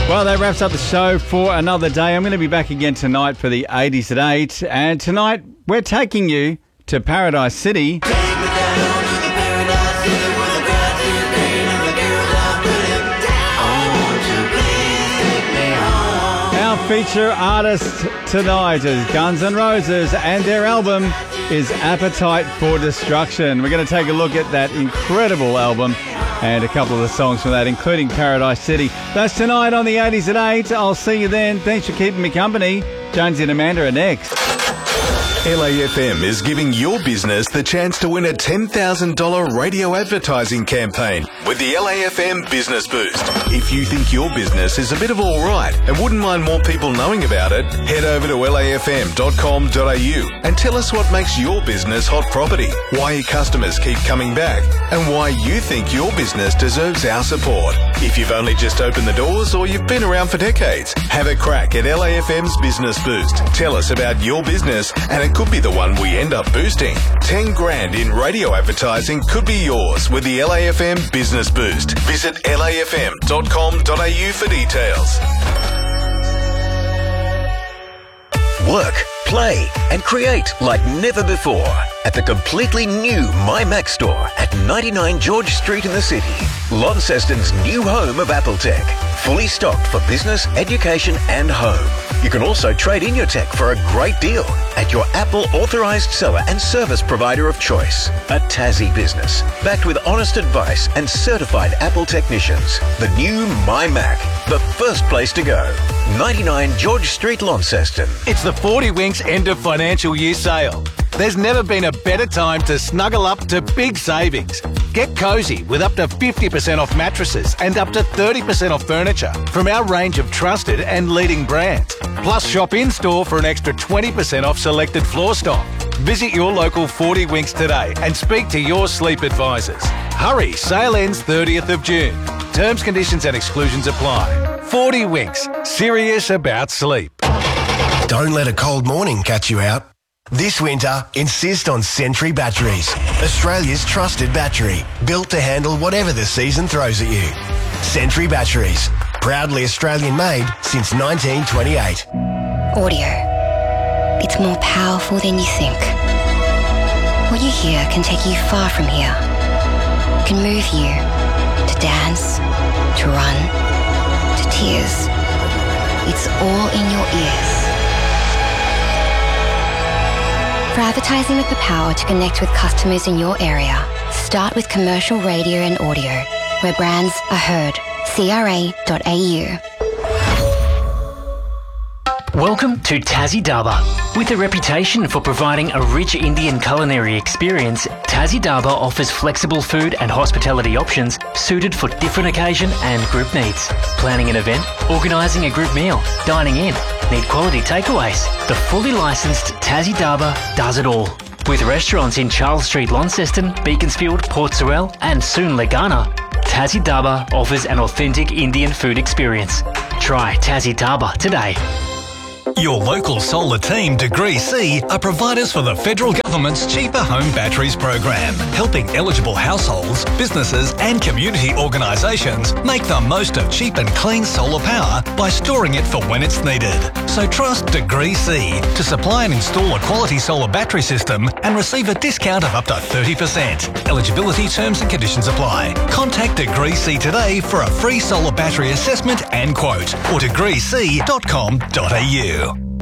Well, that wraps up the show for another day. I'm going to be back again tonight for the 80s at 8. And tonight, we're taking you to Paradise City. Our feature artist tonight is Guns N' Roses, and their album is Appetite for Destruction. We're going to take a look at that incredible album and a couple of the songs from that, including Paradise City. That's tonight on the 80s at 8. I'll see you then. Thanks for keeping me company. Jonesy and Amanda are next. LAFM is giving your business the chance to win a $10,000 radio advertising campaign with the LAFM Business Boost. If you think your business is a bit of all right and wouldn't mind more people knowing about it, head over to lafm.com.au and tell us what makes your business hot property, why your customers keep coming back, and why you think your business deserves our support. If you've only just opened the doors or you've been around for decades, have a crack at LAFM's Business Boost. Tell us about your business and it could be the one we end up boosting. 10 grand in radio advertising could be yours with the LAFM Business Boost. Visit lafm.com.au for details. Work, play and create like never before at the completely new MyMac store at 99 George Street in the city. Launceston's new home of Apple Tech. Fully stocked for business, education and home. You can also trade in your tech for a great deal at your Apple authorised seller and service provider of choice. A Tassie business, backed with honest advice and certified Apple technicians. The new MyMac, the first place to go. 99 George Street, Launceston. It's the 40 Winks end of financial year sale. There's never been a better time to snuggle up to big savings. Get cosy with up to 50% off mattresses and up to 30% off furniture from our range of trusted and leading brands. Plus shop in-store for an extra 20% off selected floor stock. Visit your local 40 Winks today and speak to your sleep advisors. Hurry, sale ends 30th of June. Terms, conditions and exclusions apply. 40 Winks, serious about sleep. Don't let a cold morning catch you out. This winter, insist on Sentry Batteries, Australia's trusted battery, built to handle whatever the season throws at you. Sentry Batteries, proudly Australian made since 1928. Audio. It's more powerful than you think. What you hear can take you far from here. Can move you to dance, to run, to tears. It's all in your ears. For advertising with the power to connect with customers in your area, start with commercial radio and audio, where brands are heard. CRA.au. Welcome to Tassie Daba. With a reputation for providing a rich Indian culinary experience, Tassie Daba offers flexible food and hospitality options suited for different occasion and group needs. Planning an event, organising a group meal, dining in, need quality takeaways. The fully licensed Tassie Daba does it all. With restaurants in Charles Street, Launceston, Beaconsfield, Port Sorell and soon Legana, Tassie Daba offers an authentic Indian food experience. Try Tassie Daba today. Your local solar team, Degree C, are providers for the federal government's Cheaper Home Batteries program, helping eligible households, businesses and community organisations make the most of cheap and clean solar power by storing it for when it's needed. So trust Degree C to supply and install a quality solar battery system and receive a discount of up to 30%. Eligibility terms and conditions apply. Contact Degree C today for a free solar battery assessment and quote, or degreec.com.au.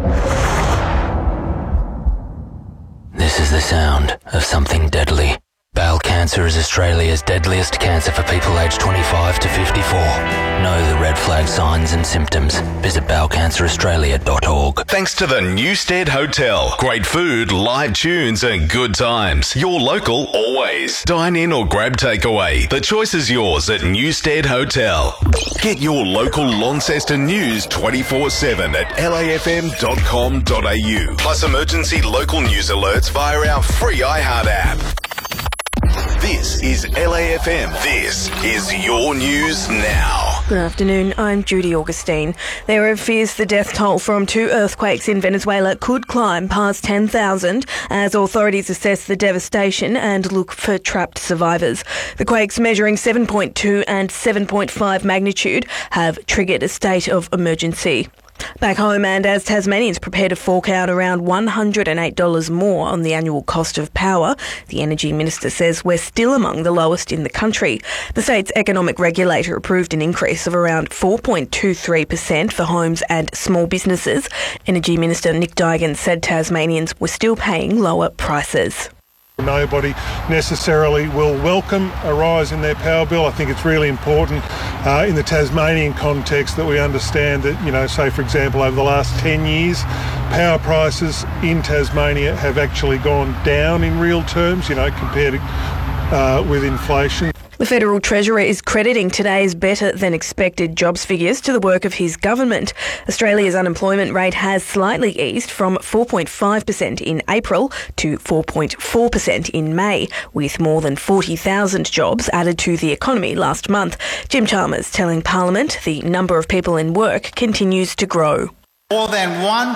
This is the sound of something deadly. Bowel cancer is Australia's deadliest cancer for people aged 25 to 54. Know the red flag signs and symptoms. Visit bowelcanceraustralia.org. Thanks to the Newstead Hotel. Great food, live tunes and good times. Your local always. Dine in or grab takeaway. The choice is yours at Newstead Hotel. Get your local Launceston news 24/7 at lafm.com.au. Plus emergency local news alerts via our free iHeart app. This is LAFM. This is your news now. Good afternoon, I'm Judy Augustine. There are fears the death toll from 2 earthquakes in Venezuela could climb past 10,000 as authorities assess the devastation and look for trapped survivors. The quakes measuring 7.2 and 7.5 magnitude have triggered a state of emergency. Back home, and as Tasmanians prepare to fork out around $108 more on the annual cost of power, the Energy Minister says we're still among the lowest in the country. The state's economic regulator approved an increase of around 4.23% for homes and small businesses. Energy Minister Nick Duigan said Tasmanians were still paying lower prices. Nobody necessarily will welcome a rise in their power bill. I think it's really important in the Tasmanian context that we understand that, say for example, over the last 10 years, power prices in Tasmania have actually gone down in real terms, compared with inflation. The Federal Treasurer is crediting today's better-than-expected jobs figures to the work of his government. Australia's unemployment rate has slightly eased from 4.5% in April to 4.4% in May, with more than 40,000 jobs added to the economy last month. Jim Chalmers telling Parliament the number of people in work continues to grow. More than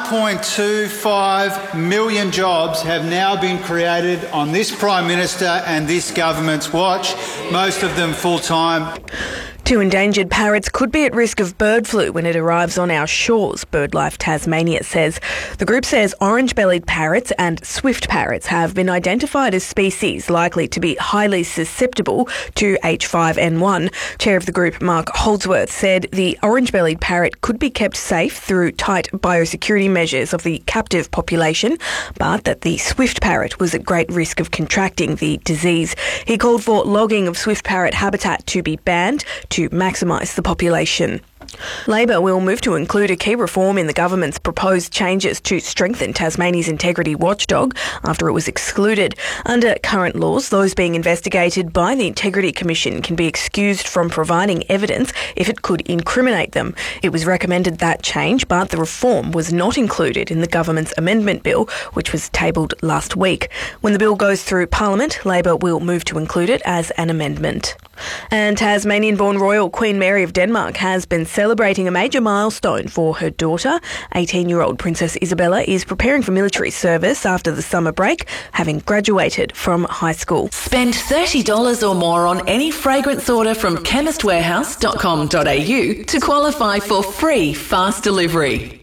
1.25 million jobs have now been created on this Prime Minister and this government's watch, most of them full-time. 2 endangered parrots could be at risk of bird flu when it arrives on our shores, BirdLife Tasmania says. The group says orange-bellied parrots and swift parrots have been identified as species likely to be highly susceptible to H5N1. Chair of the group, Mark Holdsworth, said the orange-bellied parrot could be kept safe through tight biosecurity measures of the captive population, but that the swift parrot was at great risk of contracting the disease. He called for logging of swift parrot habitat to be banned to maximise the population. Labor will move to include a key reform in the government's proposed changes to strengthen Tasmania's integrity watchdog after it was excluded. Under current laws, those being investigated by the Integrity Commission can be excused from providing evidence if it could incriminate them. It was recommended that change, but the reform was not included in the government's amendment bill, which was tabled last week. When the bill goes through Parliament, Labor will move to include it as an amendment. And Tasmanian-born Royal Queen Mary of Denmark has been celebrating a major milestone for her daughter. 18-year-old Princess Isabella is preparing for military service after the summer break, having graduated from high school. Spend $30 or more on any fragrance order from chemistwarehouse.com.au to qualify for free fast delivery.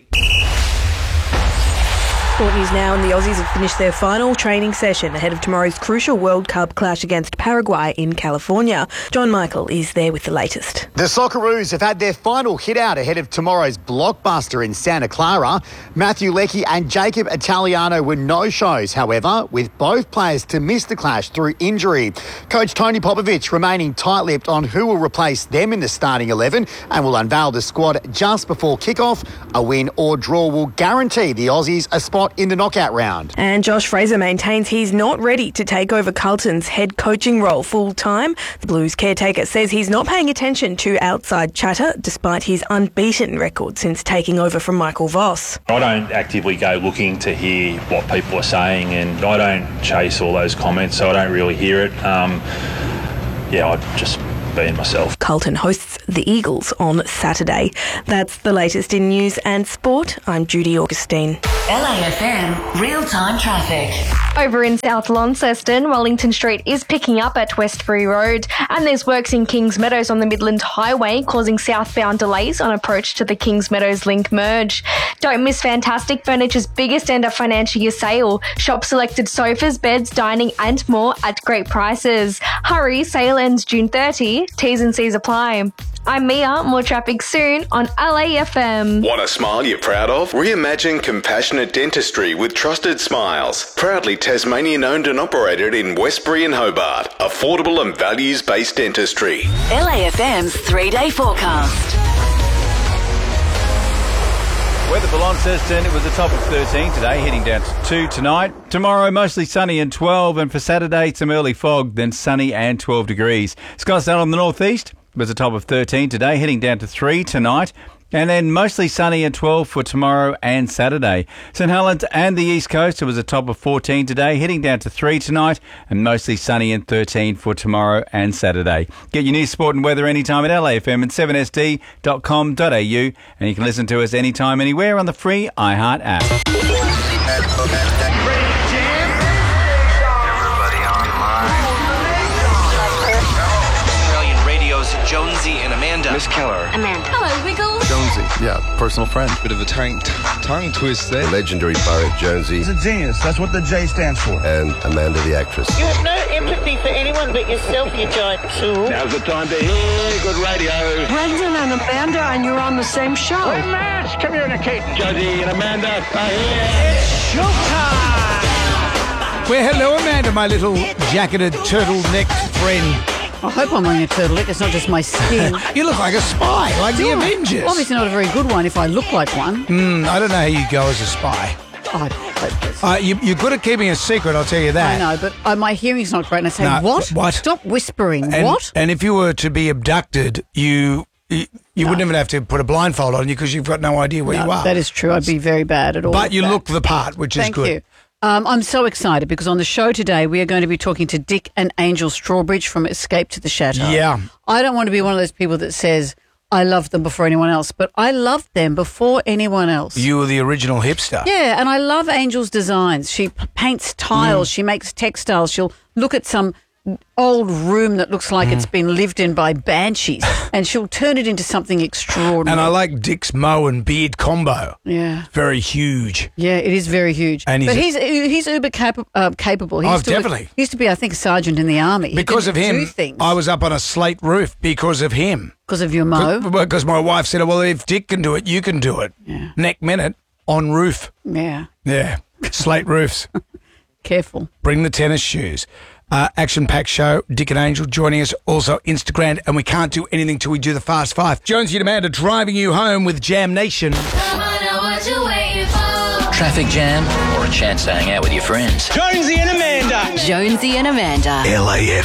Sport news now, and the Aussies have finished their final training session ahead of tomorrow's crucial World Cup clash against Paraguay in California. John Michael is there with the latest. The Socceroos have had their final hit out ahead of tomorrow's blockbuster in Santa Clara. Matthew Leckie and Jacob Italiano were no-shows, however, with both players to miss the clash through injury. Coach Tony Popovic remaining tight-lipped on who will replace them in the starting 11 and will unveil the squad just before kick-off. A win or draw will guarantee the Aussies a spot in the knockout round. And Josh Fraser maintains he's not ready to take over Carlton's head coaching role full-time. The Blues caretaker says he's not paying attention to outside chatter despite his unbeaten record since taking over from Michael Voss. I don't actively go looking to hear what people are saying, and I don't chase all those comments, so I don't really hear it. I just being myself. Carlton hosts the Eagles on Saturday. That's the latest in news and sport. I'm Judy Augustine. LAFM real-time traffic. Over in South Launceston, Wellington Street is picking up at Westbury Road, and there's works in Kings Meadows on the Midland Highway causing southbound delays on approach to the Kings Meadows Link merge. Don't miss Fantastic Furniture's biggest end of financial year sale. Shop selected sofas, beds, dining and more at great prices. Hurry, sale ends June 30. T's and C's apply. I'm Mia. More traffic soon on LAFM. Want a smile you're proud of? Reimagine compassionate dentistry with Trusted Smiles. Proudly Tasmanian owned and operated in Westbury and Hobart. Affordable and values-based dentistry. LAFM's 3-day forecast. Weather for Launceston, it was a top of 13 today, heading down to 2 tonight. Tomorrow, mostly sunny and 12, and for Saturday, some early fog, then sunny and 12 degrees. Skies out on the northeast, it was a top of 13 today, heading down to 3 tonight. And then mostly sunny at 12 for tomorrow and Saturday. St Helens and the East Coast, it was a top of 14 today, heading down to 3 tonight, and mostly sunny and 13 for tomorrow and Saturday. Get your news, sport and weather anytime at LAFM and 7sd.com.au, and you can listen to us anytime, anywhere on the free iHeart app. Australian Radio's Jonesy and Amanda. Miss Keller. Amanda. Hello, Wiggles. Jonesy, yeah, personal friend. Bit of a tongue twist there. Legendary poet Jonesy. He's a genius. That's what the J stands for. And Amanda the actress. You have no empathy for anyone but yourself, you giant tool. Now's the time to hear good radio. Brendan and Amanda, and you're on the same show. We're matched. Come here, Nikki. Jonesy and Amanda are here. It's showtime. Well, hello, Amanda, my little jacketed turtlenecked friend. I hope I'm wearing a turtleneck. It's not just my skin. You look like a spy, like the Avengers. Obviously not a very good one if I look like one. I don't know how you go as a spy. You're good at keeping a secret, I'll tell you that. I know, but my hearing's not great. And I say, what? Stop whispering. What? And if you were to be abducted, you wouldn't even have to put a blindfold on you because you've got no idea where you are. That is true. I'd be very bad at all. But you look the part, which is good. Thank you. I'm so excited because on the show today we are going to be talking to Dick and Angel Strawbridge from Escape to the Chateau. Yeah. I don't want to be one of those people that says I love them before anyone else, but I loved them before anyone else. You were the original hipster. Yeah, and I love Angel's designs. She paints tiles, she makes textiles, she'll look at some old room that looks like it's been lived in by banshees and she'll turn it into something extraordinary. And I like Dick's mow and beard combo. Yeah. Very huge. Yeah, it is very huge. And he's uber capable. Definitely. He used to be, I think, a sergeant in the army. Because of him, I was up on a slate roof because of him. Because of your mow? Because my wife said, well, if Dick can do it, you can do it. Yeah. Next minute, on roof. Yeah. Yeah. Slate roofs. Careful. Bring the tennis shoes. Action-packed show. Dick and Angel joining us. Also Instagram, and we can't do anything till we do the Fast Five. Jonesy and Amanda driving you home with Jam Nation. Traffic jam or a chance to hang out with your friends. Jonesy and Amanda. Jonesy and Amanda. LAF.